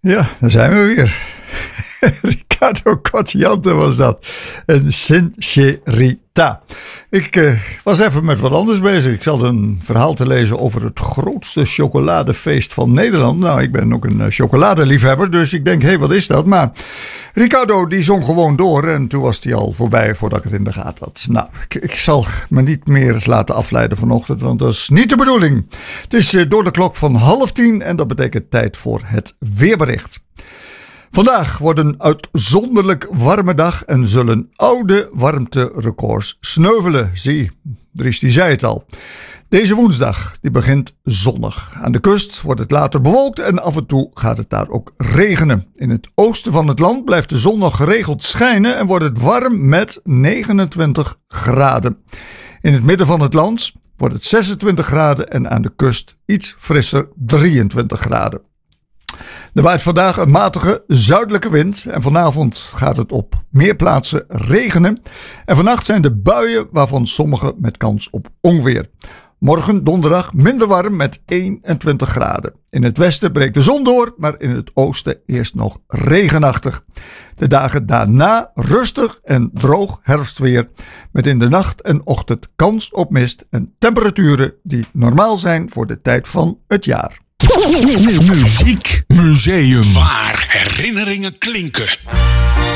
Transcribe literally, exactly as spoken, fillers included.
Ja, daar zijn we weer. Riccardo Cotillante was dat. En Sincerita. Ik uh, was even met wat anders bezig. Ik zat een verhaal te lezen over het grootste chocoladefeest van Nederland. Nou, ik ben ook een uh, chocoladeliefhebber, dus ik denk, hé, hey, wat is dat? Maar Riccardo, die zong gewoon door en toen was hij al voorbij voordat ik het in de gaten had. Nou, ik, ik zal me niet meer laten afleiden vanochtend, want dat is niet de bedoeling. Het is uh, door de klok van half tien en dat betekent tijd voor het weerbericht. Vandaag wordt een uitzonderlijk warme dag en zullen oude warmterecords sneuvelen. Zie, Dries die zei het al. Deze woensdag die begint zonnig. Aan de kust wordt het later bewolkt en af en toe gaat het daar ook regenen. In het oosten van het land blijft de zon nog geregeld schijnen en wordt het warm met negenentwintig graden. In het midden van het land wordt het zesentwintig graden en aan de kust iets frisser drieëntwintig graden. Er waait vandaag een matige zuidelijke wind en vanavond gaat het op meer plaatsen regenen. En vannacht zijn de buien waarvan sommige met kans op onweer. Morgen donderdag minder warm met eenentwintig graden. In het westen breekt de zon door, maar in het oosten eerst nog regenachtig. De dagen daarna rustig en droog herfstweer met in de nacht en ochtend kans op mist en temperaturen die normaal zijn voor de tijd van het jaar. Muziek Museum, waar herinneringen klinken.